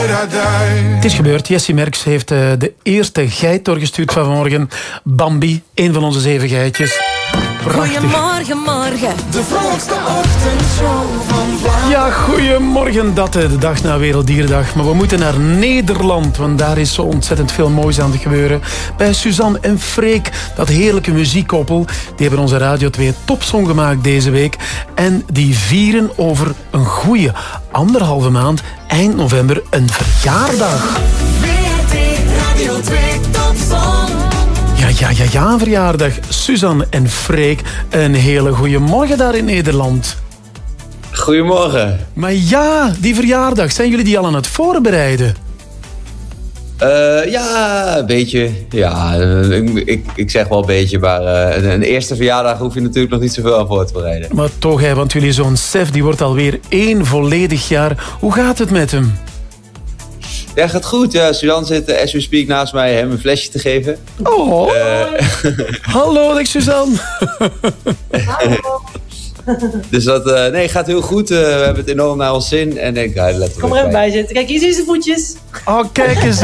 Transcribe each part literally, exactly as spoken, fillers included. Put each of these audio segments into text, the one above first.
Het is gebeurd. Jessie Merks heeft uh, de eerste geit doorgestuurd van vanmorgen. Bambi, een van onze zeven geitjes. Prachtig. Goedemorgen, morgen. De vrolijkste ochtendshow van Vlaanderen. Ja, goedemorgen. Dat de dag na Werelddierendag. Maar we moeten naar Nederland, want daar is zo ontzettend veel moois aan het gebeuren. Bij Suzanne en Freek, dat heerlijke muziekkoppel. Die hebben onze Radio twee topsong gemaakt deze week. En die vieren over een goeie anderhalve maand, eind november, een verjaardag. V R T Radio twee topsong. Ja, ja, ja, ja, een verjaardag. Suzanne en Freek, een hele goeie morgen daar in Nederland. Goedemorgen. Maar ja, die verjaardag, zijn jullie die al aan het voorbereiden? Uh, ja, een beetje. Ja, ik, ik, ik zeg wel een beetje, maar uh, een eerste verjaardag hoef je natuurlijk nog niet zoveel aan voor te bereiden. Maar toch, hè, want jullie zoon Sef, die wordt alweer één volledig jaar. Hoe gaat het met hem? Ja, gaat goed. Ja, Suzanne zit as we speak naast mij hem een flesje te geven. Oh, uh, hallo, dag Suzanne. Hallo. Dus dat uh, nee, gaat heel goed. Uh, we hebben het enorm naar ons zin. En ik ga letterlijk Kom er even bij zitten. Kijk, hier zie je zijn voetjes. Oh, kijk eens.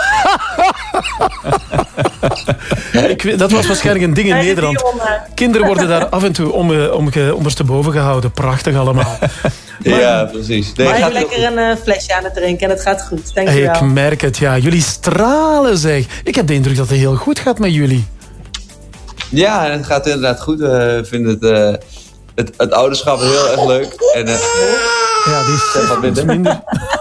ik, dat was waarschijnlijk een ding in Nederland. Kinderen worden daar af en toe om, om, ondersteboven gehouden. Prachtig allemaal. Maar, ja, precies. Nee, maar even lekker een uh, flesje aan het drinken en het gaat goed. Dank je wel. Ik merk het, ja. Jullie stralen, zeg. Ik heb de indruk dat het heel goed gaat met jullie. Ja, het gaat inderdaad goed. Ik uh, vind het... Uh, Het, het ouderschap is heel erg leuk. En, uh, ja, die is wat minder. minder.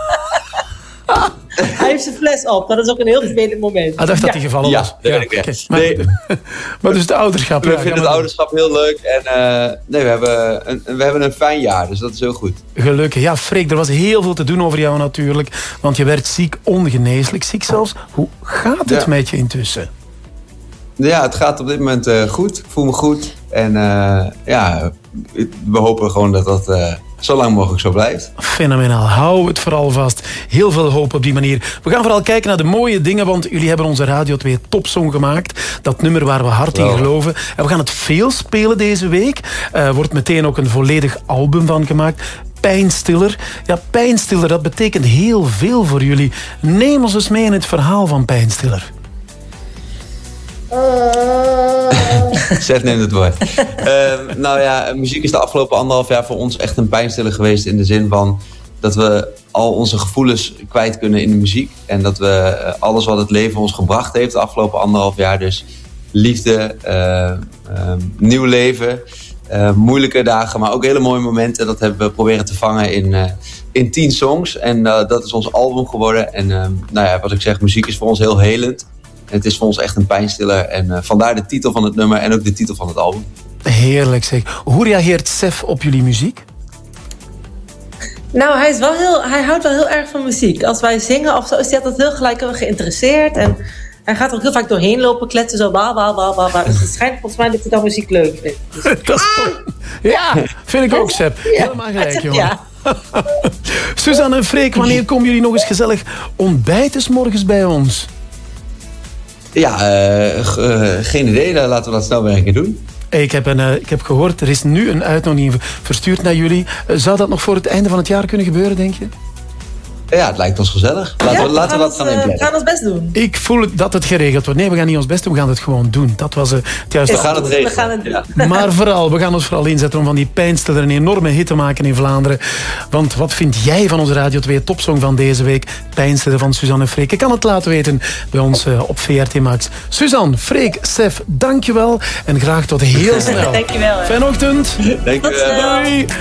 Hij heeft zijn fles op. Dat is ook een heel vervelend moment. Hij dacht dat hij ja. gevallen ja, was. Ja, ja, okay. Maar, nee. maar dus het ouderschap. We ja, vinden het ouderschap heel leuk. En uh, nee, we hebben, een, we hebben een fijn jaar. Dus dat is heel goed. Gelukkig. Ja, Freek, er was heel veel te doen over jou natuurlijk. Want je werd ziek, ongeneeslijk ziek zelfs. Hoe gaat het ja. met je intussen? Ja, het gaat op dit moment uh, goed. Ik voel me goed. En uh, ja, we hopen gewoon dat dat uh, zo lang mogelijk zo blijft. Fenomenaal. Hou het vooral vast. Heel veel hoop op die manier. We gaan vooral kijken naar de mooie dingen, want jullie hebben onze Radio twee topsong gemaakt. Dat nummer waar we hard in geloven. En we gaan het veel spelen deze week. Er uh, wordt meteen ook een volledig album van gemaakt. Pijnstiller. Ja, Pijnstiller, dat betekent heel veel voor jullie. Neem ons eens mee in het verhaal van Pijnstiller. Seth neemt het woord. uh, nou ja, muziek is de afgelopen anderhalf jaar voor ons echt een pijnstiller geweest. In de zin van dat we al onze gevoelens kwijt kunnen in de muziek. En dat we uh, alles wat het leven ons gebracht heeft de afgelopen anderhalf jaar. Dus liefde, uh, uh, nieuw leven, uh, moeilijke dagen, maar ook hele mooie momenten. Dat hebben we proberen te vangen in, uh, in tien songs. En uh, dat is ons album geworden. En uh, nou ja, wat ik zeg, muziek is voor ons heel helend. Het is voor ons echt een pijnstiller. En uh, vandaar de titel van het nummer en ook de titel van het album. Heerlijk zeg. Hoe reageert Sef op jullie muziek? Nou, hij, is wel heel, hij houdt wel heel erg van muziek. Als wij zingen of zo, is hij altijd heel gelijk geïnteresseerd. En hij gaat er ook heel vaak doorheen lopen, kletsen zo. Bla, bla, bla, bla, bla. Dus het schijnt volgens mij dat hij dan muziek leuk vindt. Dus... dat is... Ja, vind ik ook, Sef. Ja, helemaal gelijk, jongen. Ja. Suzanne en Freek, wanneer komen jullie nog eens gezellig ontbijten 's morgens bij ons? Ja, uh, uh, geen idee. Laten we dat snel weer een keer doen. Ik heb, een, uh, ik heb gehoord, er is nu een uitnodiging verstuurd naar jullie. Uh, zou dat nog voor het einde van het jaar kunnen gebeuren, denk je? Ja, het lijkt ons gezellig. Laten ja, we, laten we dat gaan inplannen. We gaan ons best doen. Ik voel dat het geregeld wordt. Nee, we gaan niet ons best doen, we gaan het gewoon doen. Dat was uh, het juiste. We gaan het regelen. We gaan het doen. Ja. Maar vooral, we gaan ons vooral inzetten om van die pijnstiller een enorme hit te maken in Vlaanderen. Want wat vind jij van onze Radio twee topsong van deze week? Pijnstiller van Suzanne en Freek. Je kan het laten weten bij ons uh, op V R T Max. Suzanne, Freek, Sef, dankjewel. En graag tot heel snel. Dankjewel. Hè. Fijne ochtend. Dankjewel. Doei.